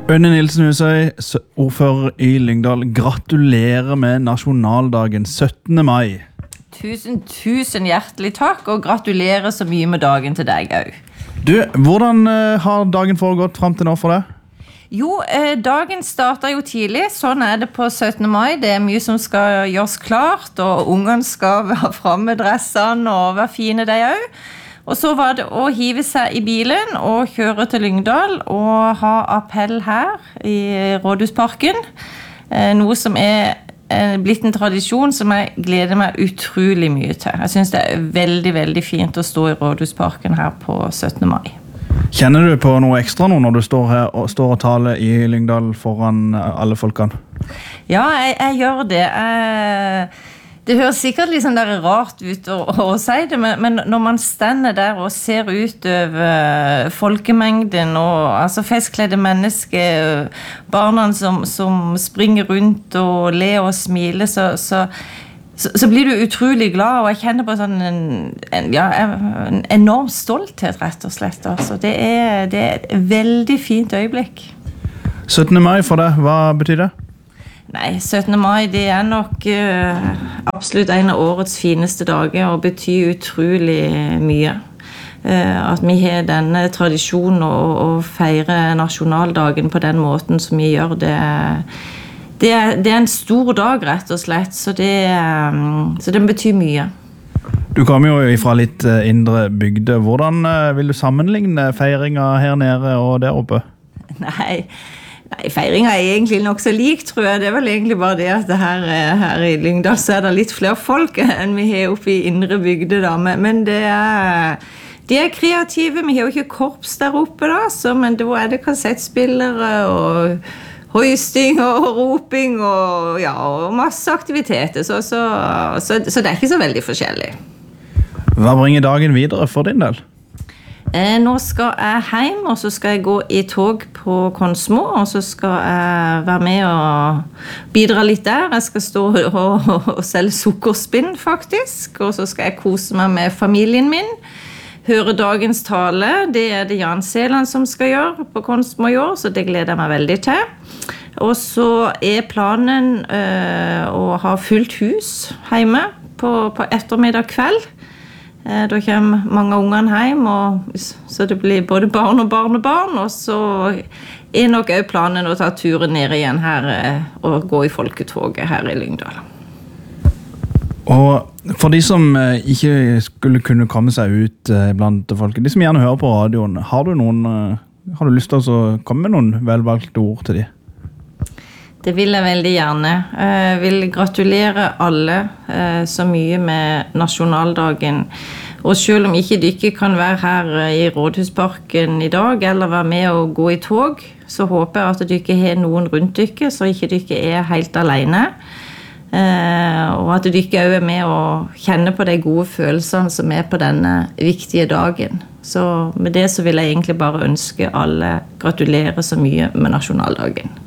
Øyne Nilsen Husøy, ordfører i Lyngdal, gratulerer med nasjonaldagen 17. mai. Tusen hjertelig takk, og gratulerer så mye med dagen til deg også. Du, hvordan har dagen foregått frem til nå for deg? Jo, dagen startet jo tidlig, sånn det på 17. mai. Det mye som skal gjøres klart, og ungene skal være fremme med dressene og være fine de også. Og så var det å hive seg i bilen og kjøre til Lyngdal og ha appell her i Rådhusparken. Noe som blitt en tradisjon som jeg gleder meg utrolig mye til. Jeg synes det veldig fint å stå i Rådhusparken her på 17. mai. Kjenner du på noe ekstra nå når du står her og taler i Lyngdal foran alle folkene? Ja, jeg gjør det. Det høres sikkert litt sånn der rart ut å si det, men når man stender der og ser ut over folkemengden og altså festkledde mennesker, barna som springer rundt og ler og smiler, så blir du utrolig glad, og jeg kjenner på sånn en enorm stolthet, rett og slett. Altså, det er et veldig fint øyeblikk. 17. mai for deg, hva betyr det? Nei, 17. mai det nok absolutt en av årets fineste dager og betyr utrolig mye. At vi har denne tradisjonen å feire nasjonaldagen på den måten som vi gjør, det en stor dag rett og slett, så den betyr mye. Du kommer jo fra litt indre bygde. Hvordan vil du sammenligne feiringen her nede og der oppe? Nei, feiringen egentlig nok så lik, tror jeg. Det vel egentlig bare det at her i Lyngdal så det litt flere folk enn vi har oppe i indre bygde da. Men de kreative. Vi har jo ikke korps der oppe da, men da det kassettspillere og hoisting og roping og masse aktiviteter. Så det ikke så veldig forskjellig. Hva bringer dagen videre for din del? Nå skal jeg hjem, og så skal jeg gå i tog på Konsmo, og så skal jeg være med og bidra litt der. Jeg skal stå og selge sukkerspinn faktisk, og så skal jeg kose meg med familien min. Høre dagens tale, det det Jan Seland som skal gjøre på Konsmo i år, så det gleder jeg meg veldig til. Og så planen å ha fullt hus hjemme på ettermiddag kveld. Da kommer mange ungene hjem, så det blir både barn og barnebarn, og så nok også planen å ta turen ned igjen her og gå i folketoget her i Lyngdal. Og for de som ikke skulle kunne komme seg ut blant folk, de som gjerne hører på radioen, har du lyst til å komme med noen velvalgte ord til de? Det vil jeg veldig gjerne. Jeg vil gratulere alle så mye med nasjonaldagen. Og selv om ikke dere kan være her i Rådhusparken i dag, eller være med og gå i tog, så håper jeg at dere har noen rundt dere, så ikke dere helt alene. Og at dere også med å kjenne på de gode følelsene som på denne viktige dagen. Så med det så vil jeg egentlig bare ønske alle gratulere så mye med nasjonaldagen.